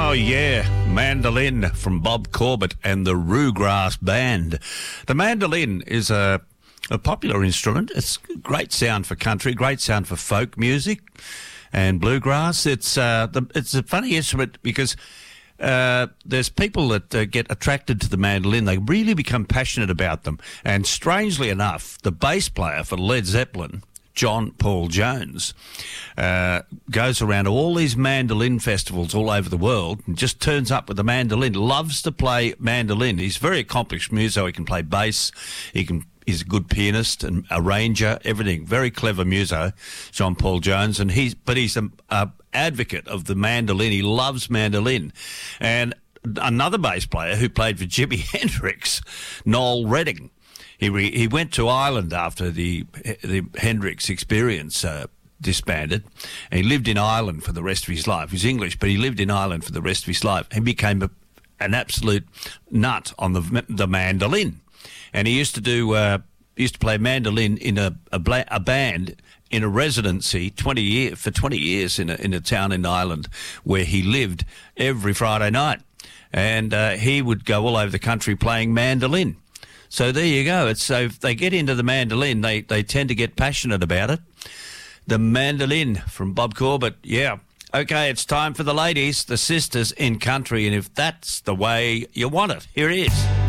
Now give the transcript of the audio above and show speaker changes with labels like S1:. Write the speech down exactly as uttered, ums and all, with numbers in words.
S1: Oh, yeah, Mandolin from Bob Corbett and the Roograss Band. The mandolin is a, a popular instrument. It's a great sound for country, great sound for folk music and bluegrass. It's uh, the, it's a funny instrument because uh, there's people that uh, get attracted to the mandolin. They really become passionate about them. And strangely enough, the bass player for Led Zeppelin, John Paul Jones, uh, goes around all these mandolin festivals all over the world and just turns up with a mandolin, loves to play mandolin. He's very accomplished muso. He can play bass. He can, he's a good pianist and arranger, everything. Very clever muso, John Paul Jones. And he's, but he's an advocate of the mandolin. He loves mandolin. And another bass player who played for Jimi Hendrix, Noel Redding, He re, he went to Ireland after the the Hendrix Experience uh, disbanded, and he lived in Ireland for the rest of his life. He's English, but he lived in Ireland for the rest of his life. He became a, an absolute nut on the the mandolin, and he used to do uh, used to play mandolin in a a, bla- a band in a residency twenty year for twenty years in a in a town in Ireland where he lived every Friday night, and uh, he would go all over the country playing mandolin. So there you go. It's, so if they get into the mandolin, they, they tend to get passionate about it. The mandolin from Bob Corbett, yeah. Okay, it's time for the ladies, the sisters in country, and if that's the way you want it, here it is.